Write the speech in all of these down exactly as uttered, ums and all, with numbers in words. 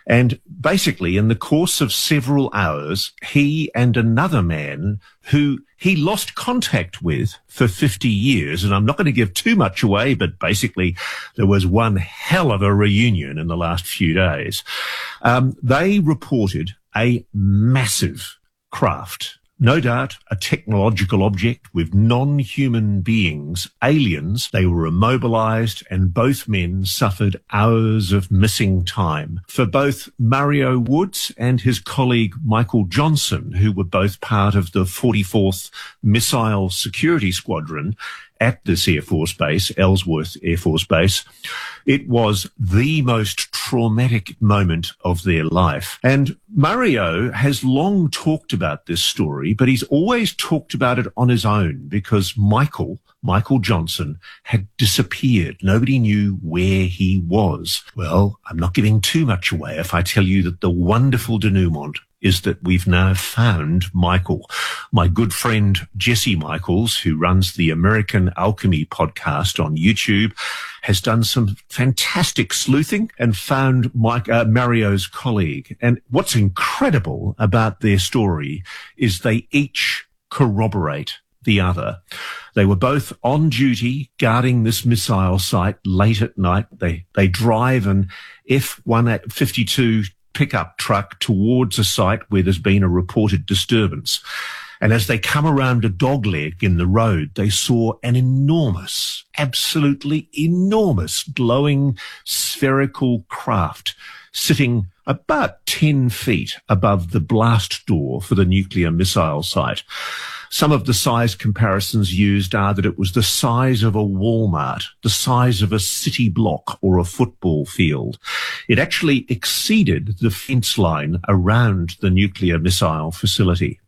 And basically, in the course of several hours, he and another man who he lost contact with for fifty years, and I'm not going to give too much away, but basically there was one hell of a reunion in the last few days. Um, they reported a massive craft. No doubt a technological object with non-human beings, aliens. They were immobilized and both men suffered hours of missing time. For both Mario Woods and his colleague Michael Johnson, who were both part of the forty-fourth Missile Security Squadron at this Air Force Base, Ellsworth Air Force Base, it was the most traumatic moment of their life. And Mario has long talked about this story, but he's always talked about it on his own because Michael, Michael Johnson, had disappeared. Nobody knew where he was. Well, I'm not giving too much away if I tell you that the wonderful denouement is that we've now found Michael. My good friend Jesse Michaels, who runs the American Alchemy podcast on YouTube, has done some fantastic sleuthing and found Mike, uh, Mario's colleague. And what's incredible about their story is they each corroborate the other. They were both on duty guarding this missile site late at night. They, they drive an F one fifty-two pickup truck towards a site where there's been a reported disturbance. And as they come around a dogleg in the road, they saw an enormous, absolutely enormous glowing spherical craft sitting about ten feet above the blast door for the nuclear missile site. Some of the size comparisons used are that it was the size of a Walmart, the size of a city block or a football field. It actually exceeded the fence line around the nuclear missile facility.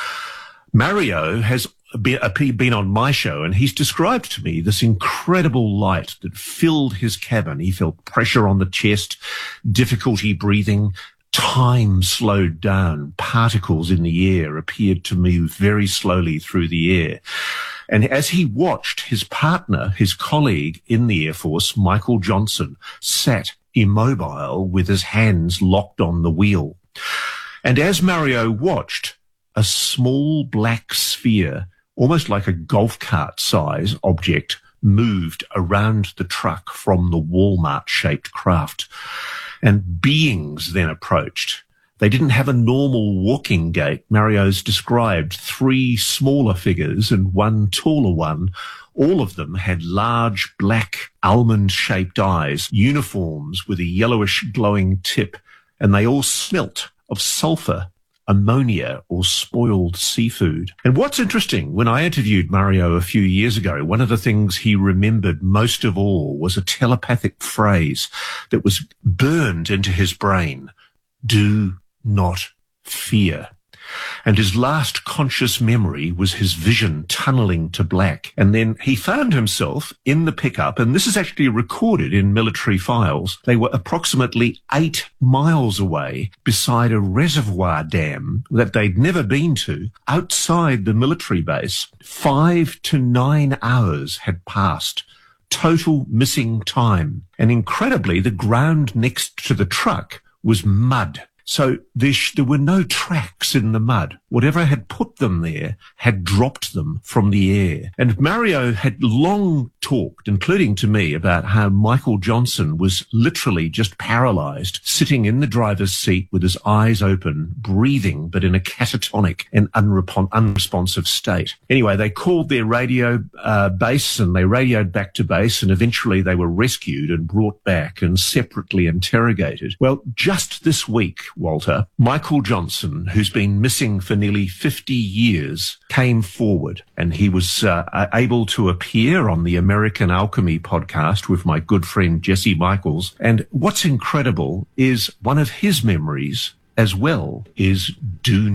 Mario has been, been on my show, and he's described to me this incredible light that filled his cabin. He felt pressure on the chest, difficulty breathing, time slowed down, particles in the air appeared to move very slowly through the air. And as he watched, his partner, his colleague in the Air Force, Michael Johnson, sat immobile with his hands locked on the wheel. And as Mario watched, a small black sphere, almost like a golf cart size object, moved around the truck from the Walmart-shaped craft. And beings then approached. They didn't have a normal walking gait. Mario's described three smaller figures and one taller one. All of them had large, black, almond-shaped eyes, uniforms with a yellowish glowing tip, and they all smelt of sulfur, ammonia, or spoiled seafood. And what's interesting, when I interviewed Mario a few years ago, one of the things he remembered most of all was a telepathic phrase that was burned into his brain: do not fear. And his last conscious memory was his vision tunneling to black. And then he found himself in the pickup, and this is actually recorded in military files. They were approximately eight miles away beside a reservoir dam that they'd never been to outside the military base. Five to nine hours had passed. Total missing time. And incredibly, the ground next to the truck was mud. So there, sh- there were no tracks in the mud. Whatever had put them there had dropped them from the air. And Mario had long talked, including to me, about how Michael Johnson was literally just paralyzed, sitting in the driver's seat with his eyes open, breathing, but in a catatonic and unrepon- unresponsive state. Anyway, they called their radio uh, base and they radioed back to base, and eventually they were rescued and brought back and separately interrogated. Well, just this week, Walter, Michael Johnson, who's been missing for nearly fifty years, came forward, and he was uh, able to appear on the American Alchemy podcast with my good friend Jesse Michaels. And what's incredible is one of his memories as well is do not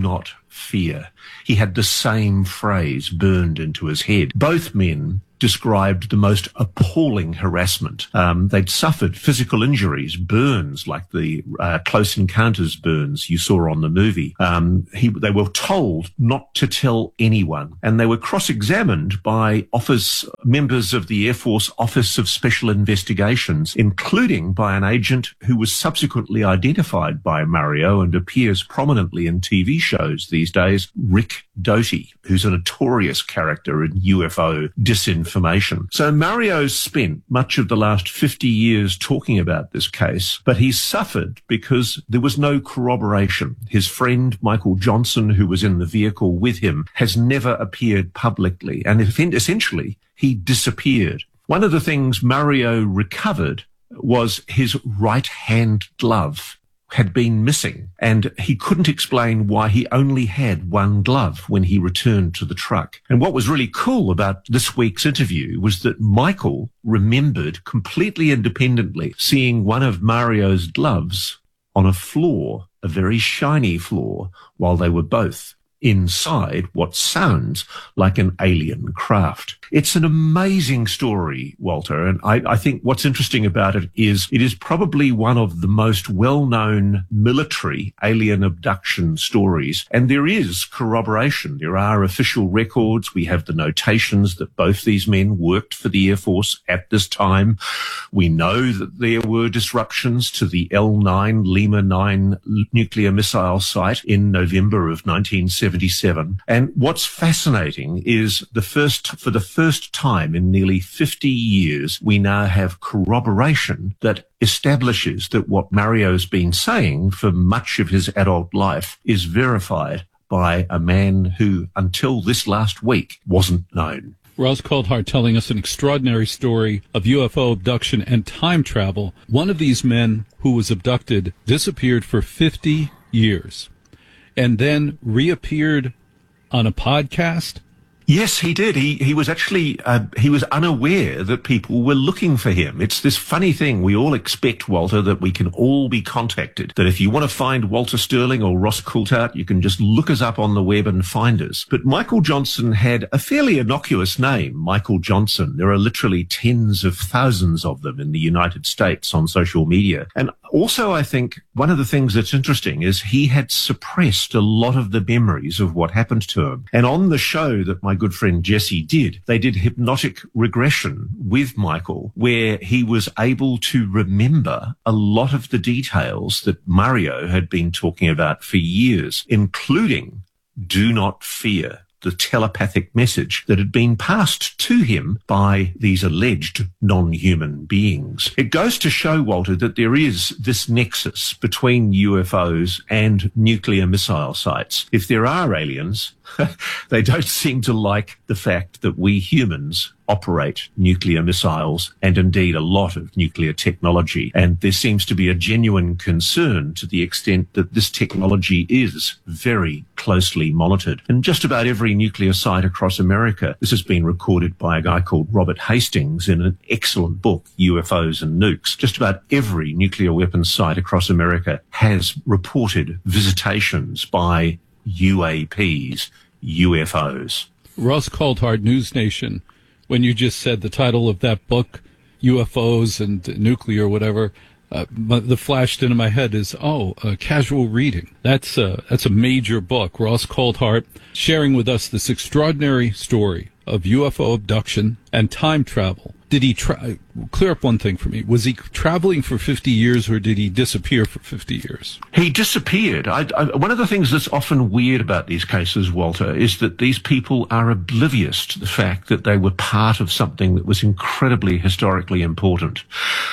fear. He had the same phrase burned into his head. Both men described the most appalling harassment. Um, they'd suffered physical injuries, burns like the uh, Close Encounters burns you saw on the movie. Um, he, they were told not to tell anyone, and they were cross-examined by office members of the Air Force Office of Special Investigations, including by an agent who was subsequently identified by Mario and appears prominently in T V shows these days, Rick Doty, who's a notorious character in U F O disinformation. So Mario's spent much of the last fifty years talking about this case, but he's suffered because there was no corroboration. His friend, Michael Johnson, who was in the vehicle with him, has never appeared publicly, and essentially he disappeared. One of the things Mario recovered was his right-hand glove had been missing, and he couldn't explain why he only had one glove when he returned to the truck. And what was really cool about this week's interview was that Michael remembered completely independently seeing one of Mario's gloves on a floor, a very shiny floor, while they were both inside what sounds like an alien craft. It's an amazing story, Walter, and I, I think what's interesting about it is it is probably one of the most well-known military alien abduction stories, and there is corroboration. There are official records. We have the notations that both these men worked for the Air Force at this time. We know that there were disruptions to the L nine Lima nine nuclear missile site in November of nineteen seventy-seven. And what's fascinating is the first, for the first time in nearly fifty years, we now have corroboration that establishes that what Mario's been saying for much of his adult life is verified by a man who, until this last week, wasn't known. Ross Coulthart telling us an extraordinary story of U F O abduction and time travel. One of these men who was abducted disappeared for fifty years and then reappeared on a podcast. Yes, he did. He he was actually, uh, he was unaware that people were looking for him. It's this funny thing. We all expect, Walter, that we can all be contacted. That if you want to find Walter Sterling or Ross Coulthart, you can just look us up on the web and find us. But Michael Johnson had a fairly innocuous name, Michael Johnson. There are literally tens of thousands of them in the United States on social media. And also, I think one of the things that's interesting is he had suppressed a lot of the memories of what happened to him. And on the show that my good friend Jesse did, they did hypnotic regression with Michael, where he was able to remember a lot of the details that Mario had been talking about for years, including do not fear, the telepathic message that had been passed to him by these alleged non-human beings. It goes to show, Walter, that there is this nexus between U F Os and nuclear missile sites. If there are aliens, they don't seem to like the fact that we humans operate nuclear missiles and indeed a lot of nuclear technology. And there seems to be a genuine concern to the extent that this technology is very closely monitored. And just about every nuclear site across America, this has been recorded by a guy called Robert Hastings in an excellent book, U F Os and Nukes. Just about every nuclear weapons site across America has reported visitations by U A Ps, U F Os. Ross Coulthart, News Nation, when you just said the title of that book, U F Os and nuclear, whatever, uh, the flashed into my head is, oh, uh, casual reading. That's a, that's a major book. Ross Coulthart sharing with us this extraordinary story of U F O abduction and time travel. Did he tra- clear up one thing for me? Was he traveling for fifty years or did he disappear for fifty years? He disappeared. I, I, one of the things that's often weird about these cases, Walter, is that these people are oblivious to the fact that they were part of something that was incredibly historically important.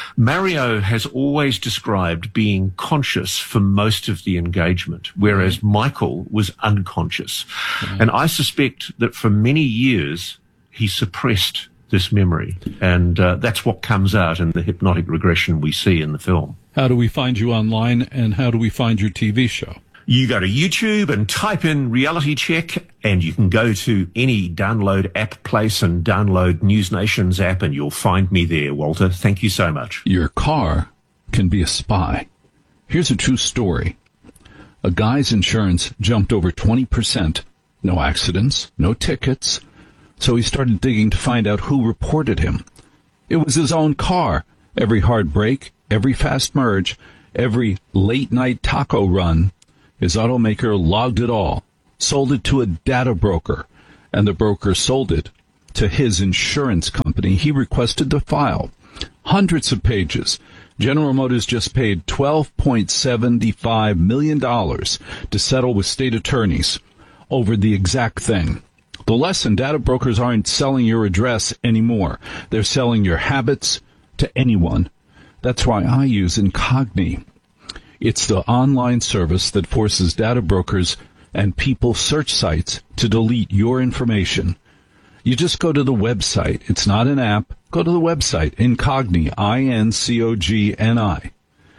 Mario has always described being conscious for most of the engagement, whereas mm-hmm. Michael was unconscious. Mm-hmm. And I suspect that for many years he suppressed this memory, and uh, that's what comes out in the hypnotic regression we see in the film. How do we find you online, and how do we find your T V show? You go to YouTube and type in Reality Check, and you can go to any download app place and download News Nation's app, and you'll find me there, Walter. Thank you so much. Your car can be a spy. Here's a true story. A guy's insurance jumped over twenty percent. No accidents, no tickets. So he started digging to find out who reported him. It was his own car. Every hard brake, every fast merge, every late-night taco run. His automaker logged it all, sold it to a data broker, and the broker sold it to his insurance company. He requested the file. Hundreds of pages. General Motors just paid twelve point seven five million dollars to settle with state attorneys over the exact thing. The lesson, data brokers aren't selling your address anymore. They're selling your habits to anyone. That's why I use Incogni. It's the online service that forces data brokers and people search sites to delete your information. You just go to the website. It's not an app. Go to the website, Incogni, I N C O G N I.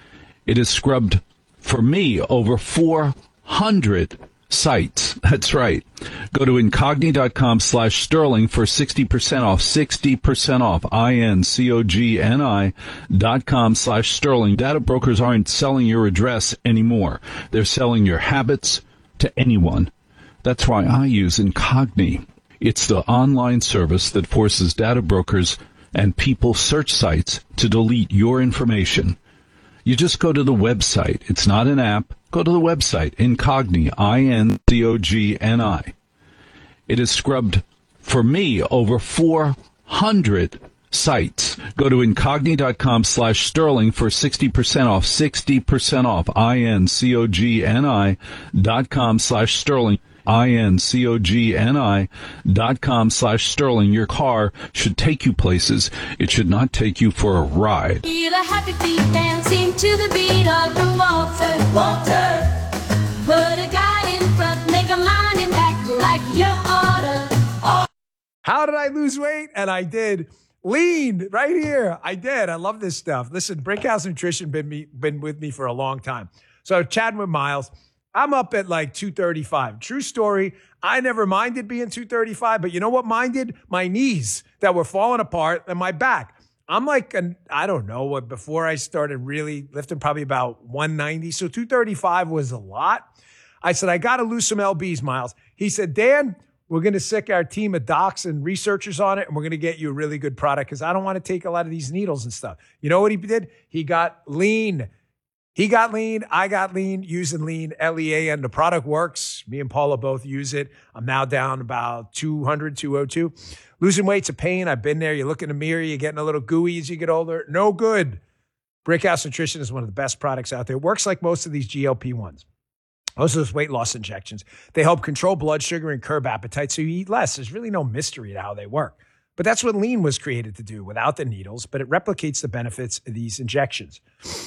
It has scrubbed, for me, over four hundred sites. That's right. Go to Incogni.com slash Sterling for sixty percent off. sixty percent off. I N C O G N I dot com slash Sterling. Data brokers aren't selling your address anymore. They're selling your habits to anyone. That's why I use Incogni. It's the online service that forces data brokers and people search sites to delete your information. You just go to the website. It's not an app. Go to the website, Incogni, I N C O G N I. It has scrubbed, for me, over four hundred sites. Go to Incogni.com slash Sterling for sixty percent off. sixty percent off. I N C O G N I dot com slash Sterling. I N C O G N I dot com slash Sterling. Your car should take you places. It should not take you for a ride. Feel a happy feet dancing to the beat of the waltz. Walter, put a guy in front, make a line and act like you oughta. Oh. How did I lose weight? And I did. Lean right here. I did. I love this stuff. Listen, Brickhouse Nutrition been me been with me for a long time. So chatting with Miles. I'm up at like two thirty-five. True story. I never minded being two thirty-five, but you know what minded? My knees that were falling apart and my back. I'm like, an, I don't know what, before I started really lifting, probably about one ninety. So two thirty-five was a lot. I said, I got to lose some L Bs, Miles. He said, Dan, we're going to sick our team of docs and researchers on it, and we're going to get you a really good product because I don't want to take a lot of these needles and stuff. You know what he did? He got lean. He got lean. I got lean using lean, L E A N. The product works. Me and Paula both use it. I'm now down about two hundred, two oh two. Losing weight's a pain. I've been there. You look in the mirror, you're getting a little gooey as you get older. No good. Brickhouse Nutrition is one of the best products out there. It works like most of these G L P ones. Most of those weight loss injections. They help control blood sugar and curb appetite so you eat less. There's really no mystery to how they work. But that's what lean was created to do without the needles, but it replicates the benefits of these injections.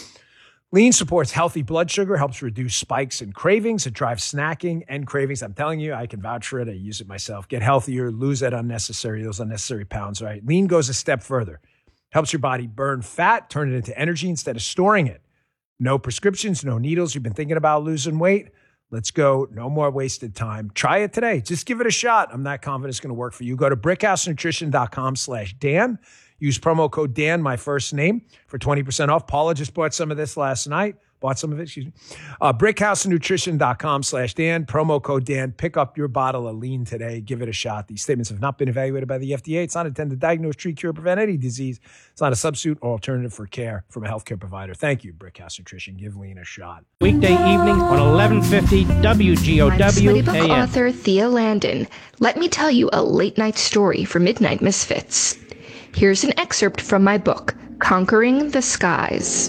Lean supports healthy blood sugar, helps reduce spikes and cravings. It drives snacking and cravings. I'm telling you, I can vouch for it. I use it myself. Get healthier, lose that unnecessary, those unnecessary pounds, right? Lean goes a step further. Helps your body burn fat, turn it into energy instead of storing it. No prescriptions, no needles. You've been thinking about losing weight? Let's go. No more wasted time. Try it today. Just give it a shot. I'm not confident it's going to work for you. Go to brickhousenutrition.com slash Dan. Use promo code Dan, my first name, for twenty percent off. Paula just bought some of this last night. Bought some of it, excuse me. Uh, brickhousenutrition.com slash Dan. Promo code Dan. Pick up your bottle of lean today. Give it a shot. These statements have not been evaluated by the F D A. It's not intended to diagnose, treat, cure, prevent any disease. It's not a substitute or alternative for care from a healthcare provider. Thank you, Brickhouse Nutrition. Give lean a shot. Weekday evening on eleven fifty W G O W I'm Sweaty Book A M. author Thea Landon. Let me tell you a late night story for Midnight Misfits. Here's an excerpt from my book, Conquering the Skies.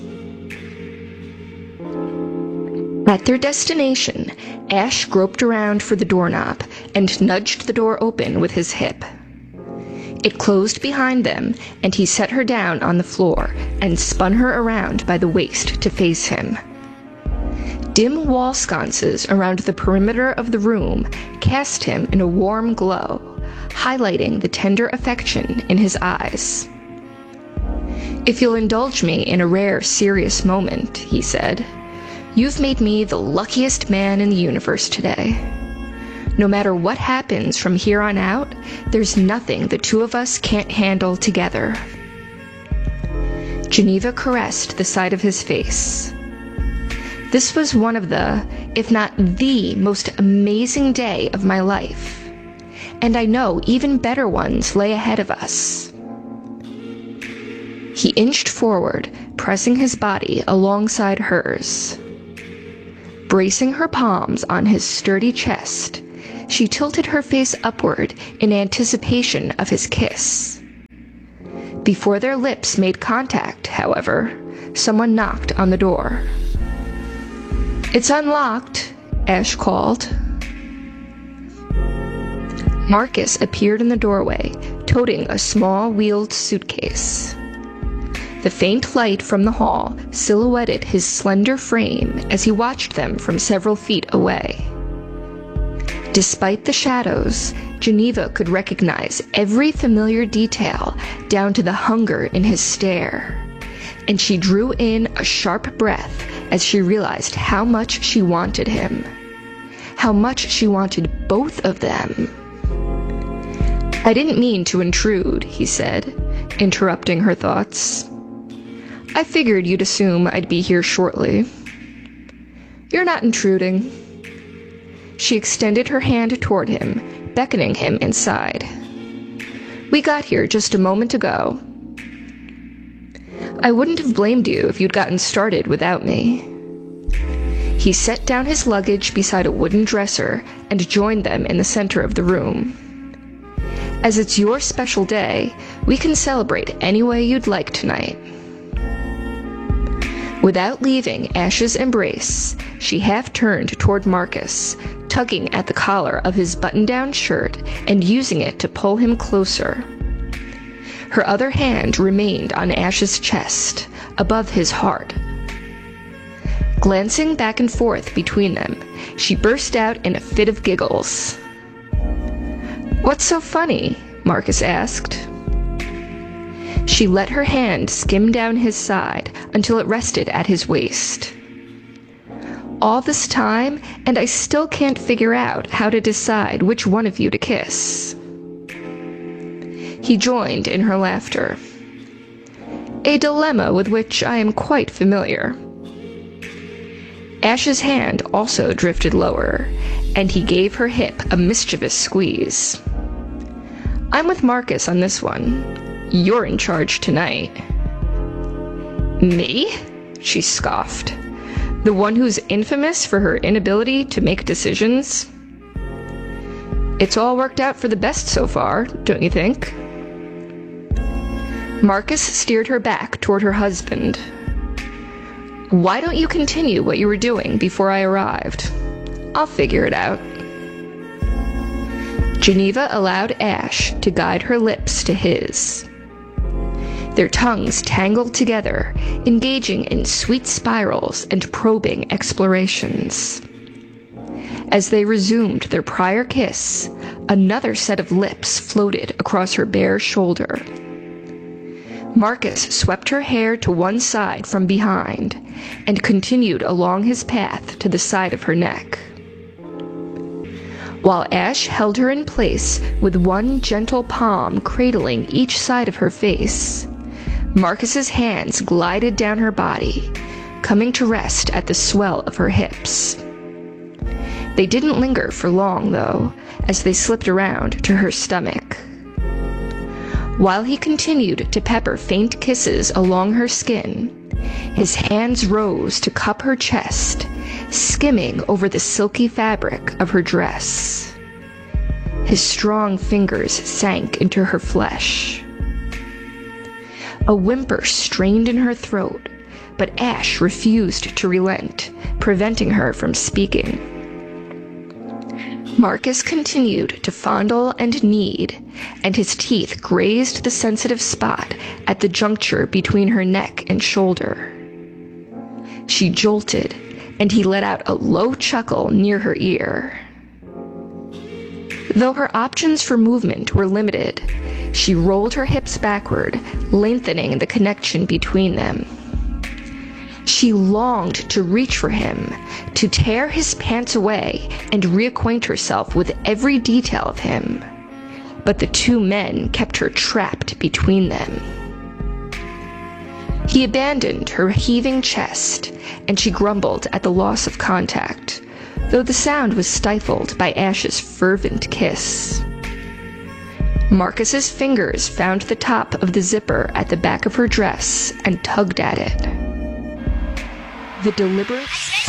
At their destination, Ash groped around for the doorknob and nudged the door open with his hip. It closed behind them, and he set her down on the floor and spun her around by the waist to face him. Dim wall sconces around the perimeter of the room cast him in a warm glow, highlighting the tender affection in his eyes. "If you'll indulge me in a rare, serious moment," he said, "you've made me the luckiest man in the universe today. No matter what happens from here on out, there's nothing the two of us can't handle together." Geneva caressed the side of his face. This was one of the, if not the most amazing day of my life. And I know even better ones lay ahead of us. He inched forward, pressing his body alongside hers. Bracing her palms on his sturdy chest, she tilted her face upward in anticipation of his kiss. Before their lips made contact, however, someone knocked on the door. "It's unlocked," Ash called. Marcus appeared in the doorway, toting a small wheeled suitcase. The faint light from the hall silhouetted his slender frame as he watched them from several feet away. Despite the shadows, Geneva could recognize every familiar detail down to the hunger in his stare, and she drew in a sharp breath as she realized how much she wanted him, how much she wanted both of them. "I didn't mean to intrude," he said, interrupting her thoughts. "I figured you'd assume I'd be here shortly." "You're not intruding." She extended her hand toward him, beckoning him inside. "We got here just a moment ago." "I wouldn't have blamed you if you'd gotten started without me." He set down his luggage beside a wooden dresser and joined them in the center of the room. "As it's your special day, we can celebrate any way you'd like tonight." Without leaving Ash's embrace, she half-turned toward Marcus, tugging at the collar of his button-down shirt and using it to pull him closer. Her other hand remained on Ash's chest, above his heart. Glancing back and forth between them, she burst out in a fit of giggles. "What's so funny?" Marcus asked. She let her hand skim down his side until it rested at his waist. "All this time, and I still can't figure out how to decide which one of you to kiss." He joined in her laughter. "A dilemma with which I am quite familiar." Ash's hand also drifted lower, and he gave her hip a mischievous squeeze. "I'm with Marcus on this one. You're in charge tonight." "Me?" she scoffed. "The one who's infamous for her inability to make decisions?" "It's all worked out for the best so far, don't you think?" Marcus steered her back toward her husband. "Why don't you continue what you were doing before I arrived? I'll figure it out." Geneva allowed Ash to guide her lips to his. Their tongues tangled together, engaging in sweet spirals and probing explorations. As they resumed their prior kiss, another set of lips floated across her bare shoulder. Marcus swept her hair to one side from behind and continued along his path to the side of her neck. While Ash held her in place with one gentle palm cradling each side of her face, Marcus's hands glided down her body, coming to rest at the swell of her hips. They didn't linger for long, though, as they slipped around to her stomach. While he continued to pepper faint kisses along her skin, his hands rose to cup her chest, skimming over the silky fabric of her dress. His strong fingers sank into her flesh. A whimper strained in her throat, but Ash refused to relent, preventing her from speaking. Marcus continued to fondle and knead, and his teeth grazed the sensitive spot at the juncture between her neck and shoulder. She jolted, and he let out a low chuckle near her ear. Though her options for movement were limited, she rolled her hips backward, lengthening the connection between them. She longed to reach for him, to tear his pants away and reacquaint herself with every detail of him. But the two men kept her trapped between them. He abandoned her heaving chest, and she grumbled at the loss of contact, though the sound was stifled by Ash's fervent kiss. Marcus's fingers found the top of the zipper at the back of her dress and tugged at it. The deliberate